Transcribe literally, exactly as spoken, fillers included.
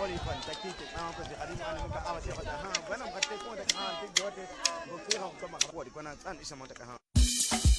Oli fan takiti na mko hadi mwana mka awa tia ha bwana mkate kwa ha tikdote ngofika kusoma kwa kwa na sana isha mtaka ha